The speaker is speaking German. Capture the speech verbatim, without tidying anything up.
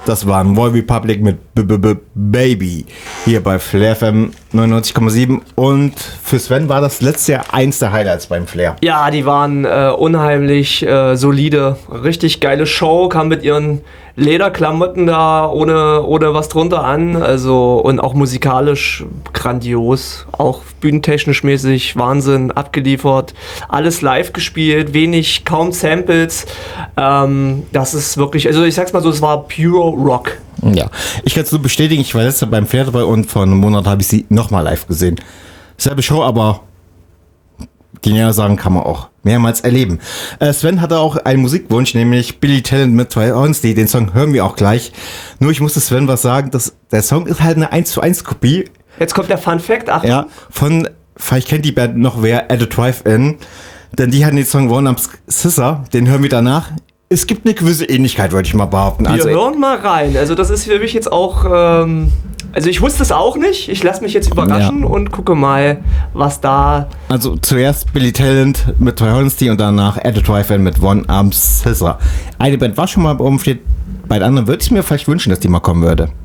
Das waren One Republic mit B -B -B Baby hier bei Flair F M neunundneunzig Komma sieben. Und für Sven war das letztes Jahr eins der Highlights beim Flair. Ja, die waren äh, unheimlich äh, solide. Richtig geile Show, kam mit ihren Lederklamotten da ohne, ohne was drunter an. Also, und auch musikalisch grandios. Auch bühnentechnisch mäßig Wahnsinn, abgeliefert. Alles live gespielt, wenig, kaum Samples. Ähm, das ist wirklich, also ich sag's mal so, es war pure Rock. Ja, ich kann es nur bestätigen, ich war letztes Jahr beim Flair dabei und vor einem Monat habe ich sie nochmal live gesehen. Selbe Show, aber genial sagen kann man auch mehrmals erleben. Äh, Sven hatte auch einen Musikwunsch, nämlich Billy Talent mit Troy Hornsby. Den Song hören wir auch gleich. Nur ich musste Sven was sagen, dass der Song ist halt eine eins zu eins Kopie. Jetzt kommt der Fun Fact, Achtung. Ja, von, vielleicht kennt die Band noch wer, At the Drive-In. Denn die hatten den Song One Up Scissor, den hören wir danach. Es gibt eine gewisse Ähnlichkeit, würde ich mal behaupten. Wir also, hören mal rein. Also das ist für mich jetzt auch, ähm, also ich wusste es auch nicht. Ich lasse mich jetzt überraschen ja. und gucke mal, was da... Also zuerst Billy Talent mit Troy Hornsby und danach At the Drive-In mit One Arm Scissor. Eine Band war schon mal oben steht, bei den anderen würde ich mir vielleicht wünschen, dass die mal kommen würde.